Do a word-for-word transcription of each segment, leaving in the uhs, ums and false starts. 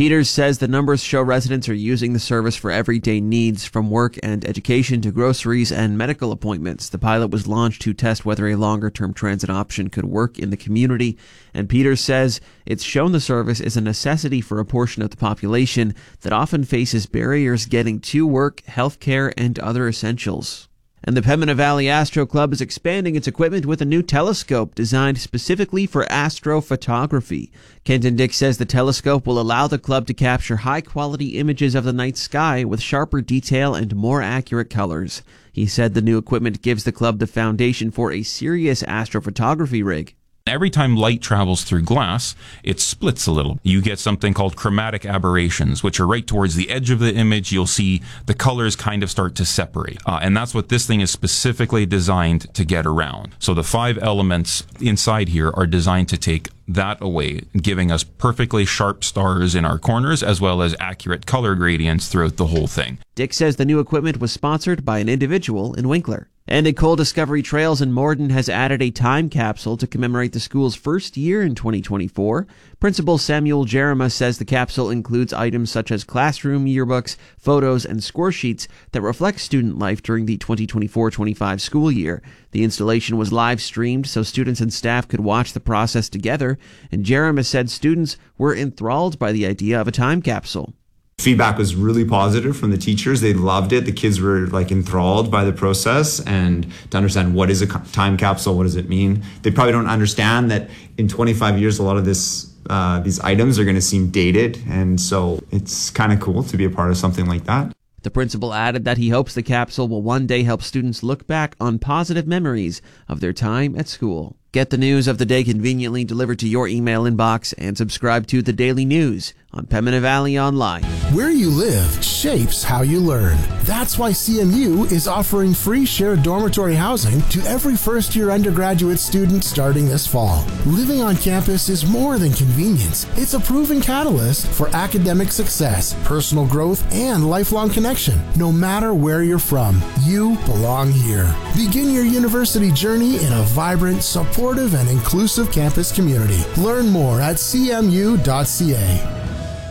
Peters says the numbers show residents are using the service for everyday needs, from work and education to groceries and medical appointments. The pilot was launched to test whether a longer-term transit option could work in the community, and Peters says it's shown the service is a necessity for a portion of the population that often faces barriers getting to work, healthcare, and other essentials. And the Pembina Valley Astro Club is expanding its equipment with a new telescope designed specifically for astrophotography. Kenton Dick says the telescope will allow the club to capture high-quality images of the night sky with sharper detail and more accurate colors. He said the new equipment gives the club the foundation for a serious astrophotography rig. Every time light travels through glass, it splits a little. You get something called chromatic aberrations, which are right towards the edge of the image. You'll see the colors kind of start to separate. Uh, and that's what this thing is specifically designed to get around. So the five elements inside here are designed to take that away, giving us perfectly sharp stars in our corners as well as accurate color gradients throughout the whole thing. Dick says the new equipment was sponsored by an individual in Winkler. And Ecole Discovery Trails in Morden has added a time capsule to commemorate the school's first year in twenty twenty-four. Principal Samuel Jerema says the capsule includes items such as classroom yearbooks, photos, and score sheets that reflect student life during the twenty twenty-four twenty-five school year. The installation was live streamed so students and staff could watch the process together, and Jerema said students were enthralled by the idea of a time capsule. Feedback was really positive from the teachers. They loved it. The kids were like enthralled by the process, and to understand what is a time capsule, what does it mean? They probably don't understand that in twenty-five years, a lot of this, uh, these items are going to seem dated. And so it's kind of cool to be a part of something like that. The principal added that he hopes the capsule will one day help students look back on positive memories of their time at school. Get the news of the day conveniently delivered to your email inbox and subscribe to The Daily News on Pembina Valley Online. Where you live shapes how you learn. That's why C M U is offering free shared dormitory housing to every first-year undergraduate student starting this fall. Living on campus is more than convenience. It's a proven catalyst for academic success, personal growth, and lifelong connection. No matter where you're from, you belong here. Begin your university journey in a vibrant, supportive, supportive and inclusive campus community. Learn more at c m u dot c a.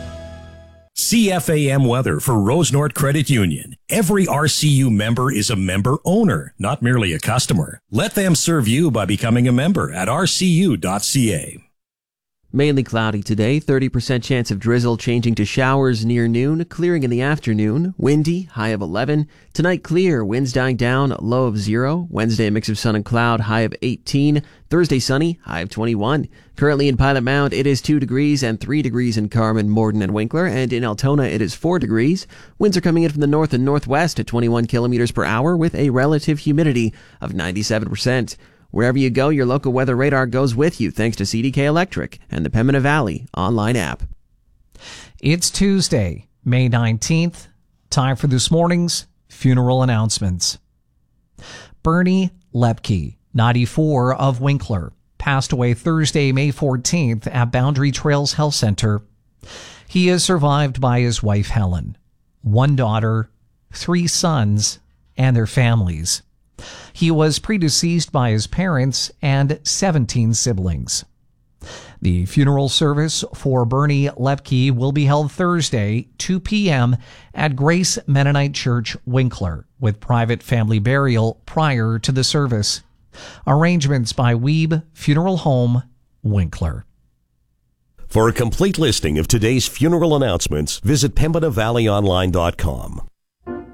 C F A M weather for Rose North Credit Union. Every R C U member is a member owner, not merely a customer. Let them serve you by becoming a member at r c u dot c a. Mainly cloudy today, thirty percent chance of drizzle changing to showers near noon, clearing in the afternoon, windy, high of eleven. Tonight clear, winds dying down, low of zero. Wednesday a mix of sun and cloud, high of eighteen. Thursday sunny, high of twenty-one. Currently in Pilot Mound it is two degrees and three degrees in Carman, Morden, and Winkler, and in Altona it is four degrees. Winds are coming in from the north and northwest at twenty-one kilometers per hour with a relative humidity of ninety-seven percent. Wherever you go, your local weather radar goes with you thanks to C D K Electric and the Pembina Valley online app. It's Tuesday, May nineteenth. Time for this morning's funeral announcements. Bernie Lepke, ninety-four, of Winkler, passed away Thursday, May fourteenth at Boundary Trails Health Center. He is survived by his wife, Helen, one daughter, three sons, and their families. He was predeceased by his parents and seventeen siblings. The funeral service for Bernie Lepke will be held Thursday, two p.m. at Grace Mennonite Church, Winkler, with private family burial prior to the service. Arrangements by Weeb Funeral Home, Winkler. For a complete listing of today's funeral announcements, visit pembina valley online dot com.